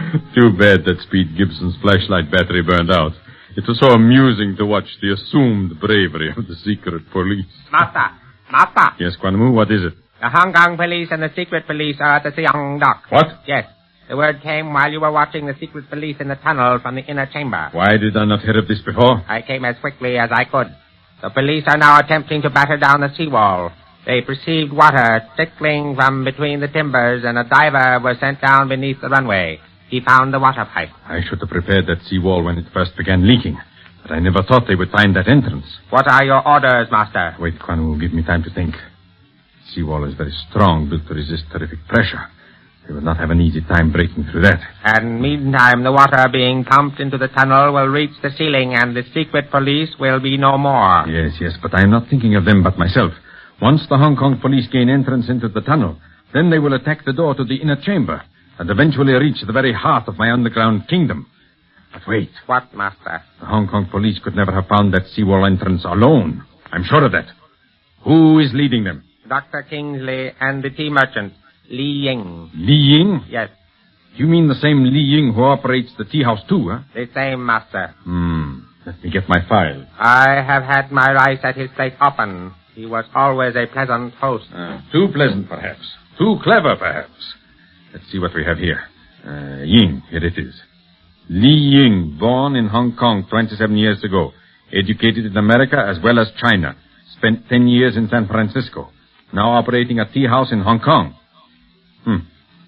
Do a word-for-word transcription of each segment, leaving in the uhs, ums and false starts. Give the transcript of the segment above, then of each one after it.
Too bad that Speed Gibson's flashlight battery burned out. It was so amusing to watch the assumed bravery of the secret police. Master, Master. Yes, Quan Wu, what is it? The Hong Kong police and the secret police are at the Siang dock. What? Yes. The word came while you were watching the secret police in the tunnel from the inner chamber. Why did I not hear of this before? I came as quickly as I could. The police are now attempting to batter down the seawall. They perceived water trickling from between the timbers, and a diver was sent down beneath the runway. He found the water pipe. I should have prepared that seawall when it first began leaking, but I never thought they would find that entrance. What are your orders, Master? Wait, Quan Wu, give me time to think. The seawall is very strong, built to resist terrific pressure. They will not have an easy time breaking through that. And meantime, the water being pumped into the tunnel will reach the ceiling, and the secret police will be no more. Yes, yes, but I am not thinking of them but myself. Once the Hong Kong police gain entrance into the tunnel, then they will attack the door to the inner chamber and eventually reach the very heart of my underground kingdom. But wait. What, Master? The Hong Kong police could never have found that seawall entrance alone. I'm sure of that. Who is leading them? Doctor Kingsley and the tea merchant, Li Ying. Li Ying? Yes. You mean the same Li Ying who operates the tea house too, huh? The same, Master. Hmm. Let me get my file. I have had my rice at his place often. He was always a pleasant host. Uh, too pleasant, perhaps. Too clever, perhaps. Let's see what we have here. Uh, Ying, here it is. Li Ying, born in Hong Kong twenty-seven years ago. Educated in America as well as China. Spent ten years in San Francisco. Now operating a tea house in Hong Kong. Hmm.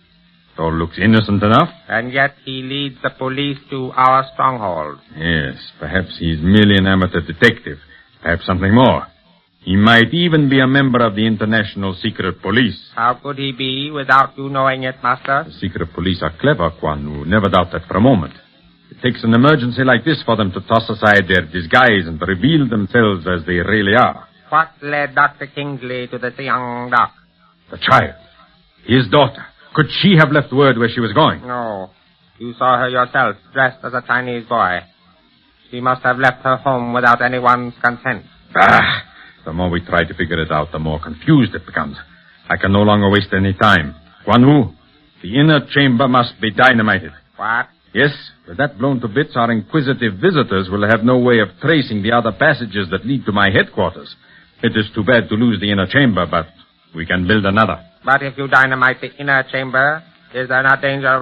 It all looks innocent enough. And yet he leads the police to our stronghold. Yes, perhaps he's merely an amateur detective. Perhaps something more. He might even be a member of the International Secret Police. How could he be without you knowing it, Master? The secret police are clever, Quan Wu. Never doubt that for a moment. It takes an emergency like this for them to toss aside their disguise and reveal themselves as they really are. What led Doctor Kingsley to the Siang dock? The child. His daughter. Could she have left word where she was going? No. You saw her yourself, dressed as a Chinese boy. She must have left her home without anyone's consent. Ah! The more we try to figure it out, the more confused it becomes. I can no longer waste any time. Quan Wu, the inner chamber must be dynamited. What? Yes, with that blown to bits, our inquisitive visitors will have no way of tracing the other passages that lead to my headquarters. It is too bad to lose the inner chamber, but we can build another. But if you dynamite the inner chamber, is there not danger of